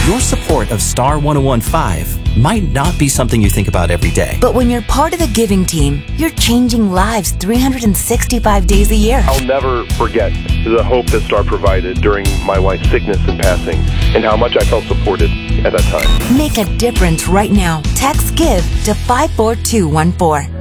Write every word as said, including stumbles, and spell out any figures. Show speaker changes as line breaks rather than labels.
Your support of Star one oh one point five might not be something you think about every day.
But when you're part of the giving team, you're changing lives three hundred sixty-five days a year.
I'll never forget the hope that Star provided during my wife's sickness and passing, and how much I felt supported at that time.
Make a difference right now. Text GIVE to five four two one four.